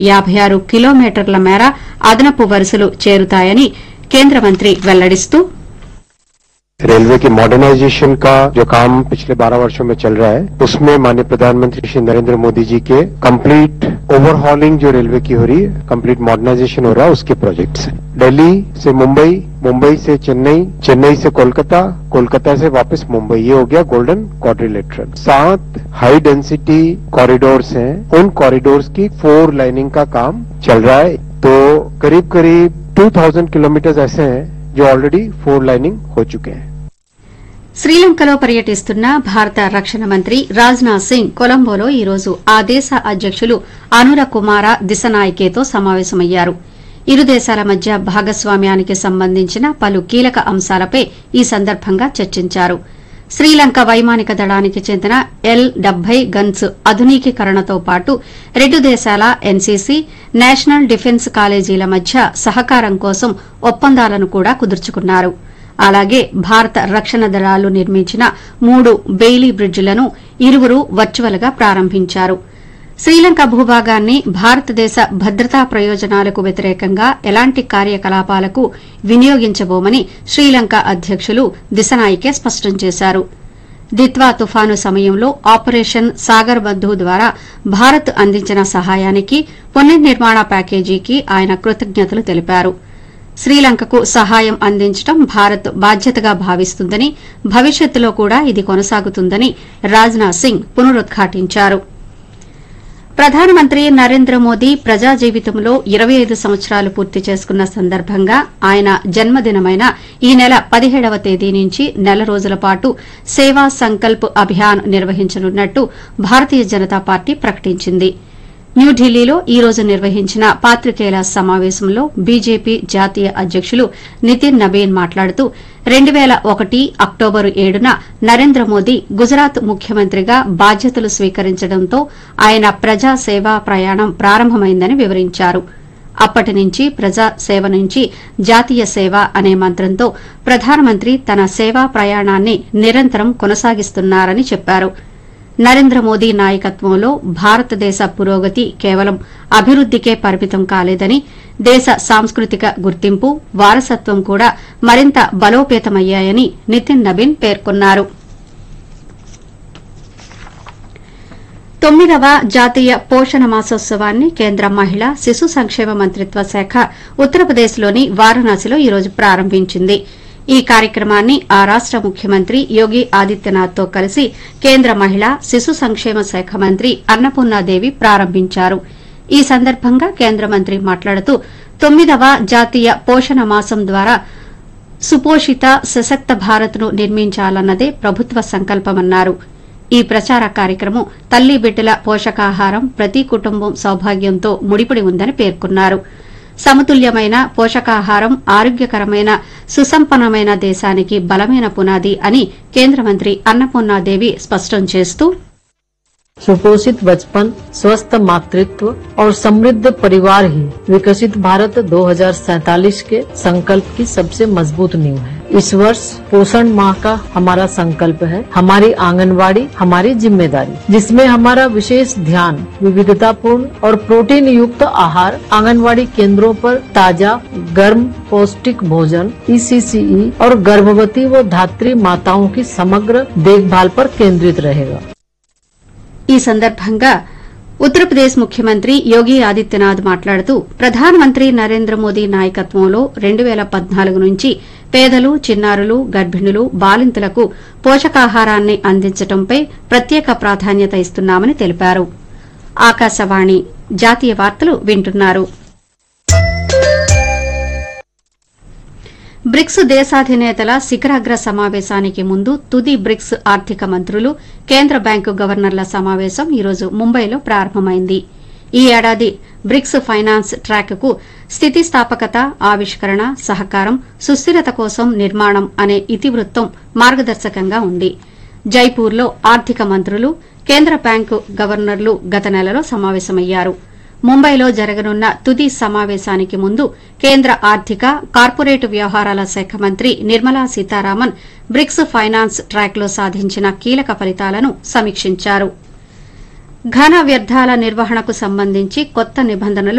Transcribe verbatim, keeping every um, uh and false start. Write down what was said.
యాభై ఆరు కిలోమీటర్ల మేర అదనపు వరుసలు చేరుతాయని కేంద్ర మంత్రి వెల్లడిస్తూ रेलवे की मॉडर्नाइजेशन का जो काम पिछले बारह वर्षों में चल रहा है उसमें माननीय प्रधानमंत्री श्री नरेंद्र मोदी जी के कंप्लीट ओवरहॉलिंग जो रेलवे की हो रही है, कंप्लीट मॉडर्नाइजेशन हो रहा है, उसके प्रोजेक्ट्स हैं। दिल्ली से मुंबई, मुंबई से चेन्नई, चेन्नई से कोलकाता, कोलकाता से वापस मुंबई, ये हो गया गोल्डन क्वाड्रिलेटरल। सात हाई डेंसिटी कॉरिडोर्स हैं, उन कॉरिडोर्स की फोर लाइनिंग का काम चल रहा है। तो करीब करीब दो हज़ार किलोमीटर ऐसे हैं जो ऑलरेडी फोर लाइनिंग हो चुके हैं। శ్రీలంకలో పర్యటిస్తున్న భారత రక్షణ మంత్రి రాజ్నాథ్ సింగ్ కొలంబోలో ఈ రోజు ఆ దేశ అధ్యకులు అనుర కుమార దిశనాయకేతో సమావేశమయ్యారు. ఇరు దేశాల మధ్య భాగస్వామ్యానికి సంబంధించిన పలు కీలక అంశాలపై ఈ సందర్భంగా చర్చించారు. శ్రీలంక వైమానిక దళానికి చెందిన ఎల్ డెబ్బై గన్స్ ఆధునికీకరణతో పాటు రెండు దేశాల ఎన్సీసీ, నేషనల్ డిఫెన్స్ కాలేజీల మధ్య సహకారం కోసం ఒప్పందాలను కూడా కుదుర్చుకున్నారు. అలాగే భారత రక్షణ దళాలు నిర్మించిన మూడు బెయిలీ బ్రిడ్జిలను ఇరువురు వర్చువల్ గా ప్రారంభించారు. శ్రీలంక భూభాగాన్ని భారతదేశ భద్రతా ప్రయోజనాలకు వ్యతిరేకంగా ఎలాంటి కార్యకలాపాలకు వినియోగించబోమని శ్రీలంక అధ్యకులు దిశనాయకే స్పష్టం చేశారు. దిత్వా తుఫాను సమయంలో ఆపరేషన్ సాగర్ బంధు ద్వారా భారత్ అందించిన సహాయానికి, పునర్నిర్మాణ ప్యాకేజీకి ఆయన కృతజ్ఞతలు తెలిపారు. శ్రీలంకకు సహాయం అందించడం భారత్ బాధ్యతగా భావిస్తుందని, భవిష్యత్తులో కూడా ఇది కొనసాగుతుందని రాజ్నాథ్ సింగ్ పునరుద్ఘాటించారు. ప్రధానమంత్రి నరేంద్ర మోదీ ప్రజా జీవితంలో ఇరవై ఐదు సంవత్సరాలు పూర్తి చేసుకున్న సందర్భంగా ఆయన జన్మదినమైన ఈ నెల పదిహేడవ తేదీ నుంచి నెల రోజుల పాటు సేవా సంకల్ప్ అభియాన్ నిర్వహించనున్నట్టు భారతీయ జనతా పార్టీ ప్రకటించింది. న్యూఢిల్లీలో ఈ రోజు నిర్వహించిన పాత్రికేయుల సమావేశంలో బీజేపీ జాతీయ అధ్యకులు నితిన్ నబీన్ మాట్లాడుతూ రెండు పేల ఒకటి అక్టోబరు ఏడున నరేంద్ర మోదీ గుజరాత్ ముఖ్యమంత్రిగా బాధ్యతలు స్వీకరించడంతో ఆయన ప్రజా సేవా ప్రయాణం ప్రారంభమైందని వివరించారు. అప్పటి నుంచి ప్రజా సేవ నుంచి జాతీయ సేవ అనే మంత్రంతో ప్రధానమంత్రి తన సేవా ప్రయాణాన్ని నిరంతరం కొనసాగిస్తున్నారని చెప్పారు. నరేంద్ర మోదీ నాయకత్వంలో భారతదేశ పురోగతి కేవలం అభివృద్దికే పరిమితం కాలేదని, దేశ సాంస్కృతిక గుర్తింపు, వారసత్వం కూడా మరింత బలోపేతమయ్యాయని నితిన్ నబీన్ పేర్కొన్నారు. తొమ్మిదవ జాతీయ పోషణ మాసోత్సవాన్ని కేంద్ర మహిళా శిశు సంక్షేమ మంత్రిత్వ శాఖ ఉత్తరప్రదేశ్లోని వారణాసిలో ఈ రోజు ప్రారంభించింది. ఈ కార్యక్రమాన్ని ఆ రాష్ట ముఖ్యమంత్రి యోగి ఆదిత్యనాథ్తో కలిసి కేంద్ర మహిళా శిశు సంక్షేమ శాఖ మంత్రి అన్నపూర్ణాదేవి ప్రారంభించారు. ఈ సందర్భంగా కేంద్ర మంత్రి మాట్లాడుతూ తొమ్మిదవ జాతీయ పోషణ మాసం ద్వారా సుపోషిత సశక్త భారత్ను నిర్మించాలన్నదే ప్రభుత్వ సంకల్పమన్నారు. ఈ ప్రచార కార్యక్రమం తల్లి బిడ్డల పోషకాహారం ప్రతి కుటుంబం సౌభాగ్యంతో ముడిపడి ఉందని పేర్కొన్నారు. సమతుల్యమైన పోషకాహారం ఆరోగ్యకరమైన సుసంపన్నమైన దేశానికి బలమైన పునాది అని కేంద్ర మంత్రి అన్నపూర్ణాదేవి స్పష్టం చేస్తూ सुपोषित बचपन, स्वस्थ मातृत्व और समृद्ध परिवार ही विकसित भारत दो हज़ार सैंतालीस के संकल्प की सबसे मजबूत नींव है। इस वर्ष पोषण माह का हमारा संकल्प है हमारी आंगनवाड़ी हमारी जिम्मेदारी, जिसमें हमारा विशेष ध्यान विविधतापूर्ण और प्रोटीन युक्त आहार, आंगनवाड़ी केंद्रों पर ताजा गर्म पौष्टिक भोजन, ईसीसीई और गर्भवती व धात्री माताओं की समग्र देखभाल पर केंद्रित रहेगा। ఈ సందర్భంగా ఉత్తరప్రదేశ్ ముఖ్యమంత్రి యోగి ఆదిత్యనాథ్ మాట్లాడుతూ ప్రధానమంత్రి నరేంద్ర మోదీ నాయకత్వంలో రెండు పేల పద్నాలుగు నుంచి పేదలు, చిన్నారులు, గర్భిణులు, బాలింతలకు పోషకాహారాన్ని అందించడంపై ప్రత్యేక ప్రాధాన్యత ఇస్తున్నామని తెలిపారు. ఆకాశవాణి జాతీయ వార్తలు వింటున్నారు. బ్రిక్స్ దేశాధినేతల శిఖరాగ్ర సమావేశానికి ముందు తుది బ్రిక్స్ ఆర్థిక మంత్రులు, కేంద్ర బ్యాంకు గవర్నర్ల సమావేశం ఈ రోజు ముంబైలో ప్రారంభమైంది. ఈ ఏడాది బ్రిక్స్ ఫైనాన్స్ ట్రాక్కు స్థితిస్థాపకత, ఆవిష్కరణ, సహకారం, సుస్థిరత కోసం నిర్మాణం అనే ఇతివృత్తం మార్గదర్శకంగా ఉంది. జైపూర్లో ఆర్థిక మంత్రులు, కేంద్ర బ్యాంకు గవర్నర్లు గత నెలలో సమావేశమయ్యారు. ముంబైలో జరగనున్న తుది సమావేశానికి ముందు కేంద్ర ఆర్థిక, కార్పొరేట్ వ్యవహారాల శాఖ మంత్రి నిర్మలా సీతారామన్ బ్రిక్స్ ఫైనాన్స్ ట్రాక్లో సాధించిన కీలక ఫలితాలను సమీక్షించారు. ఘన వ్యర్థాల నిర్వహణకు సంబంధించి కొత్త నిబంధనలు